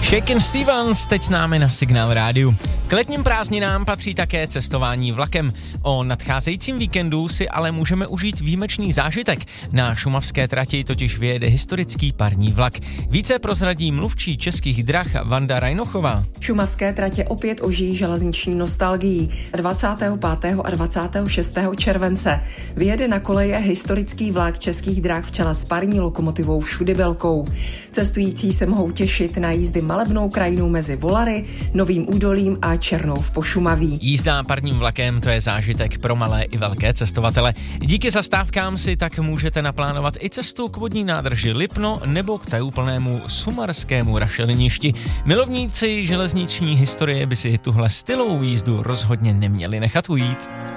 Shakin' Stevens teď s námi na Signál rádiu. K letním prázdninám patří také cestování vlakem. O nadcházejícím víkendu si ale můžeme užít výjimečný zážitek. Na šumavské trati totiž vyjede historický parní vlak. Více prozradí mluvčí Českých drah Vanda Rajnochová. Šumavské tratě opět ožijí železniční nostalgií. 25. a 26. července vyjede na koleje historický vlak Českých drah v čele s parní lokomotivou Všudybilkou. Cestující se mohou těšit na jízdy malebnou krajinou mezi Volary, Novým Údolím a Černou v Pošumaví. Jízda parním vlakem, to je zážitek pro malé i velké cestovatele. Díky zastávkám si tak můžete naplánovat i cestu k vodní nádrži Lipno nebo k tajuplnému sumarskému rašeliništi. Milovníci železniční historie by si tuhle stylovou jízdu rozhodně neměli nechat ujít.